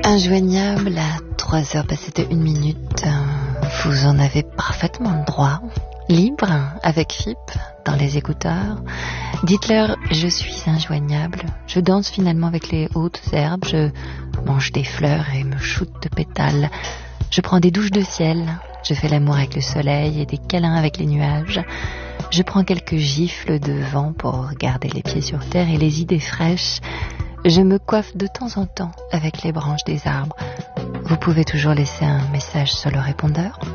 Injoignable à 3h passées de 1 minute, vous en avez parfaitement le droit. Libre, avec FIP, dans les écouteurs. Dites-leur, je suis injoignable. Je danse finalement avec les hautes herbes. Je mange des fleurs et me shoot de pétales. Je prends des douches de ciel. Je fais l'amour avec le soleil et des câlins avec les nuages. Je prends quelques gifles de vent pour garder les pieds sur terre et les idées fraîches. Je me coiffe de temps en temps avec les branches des arbres. Vous pouvez toujours laisser un message sur le répondeur.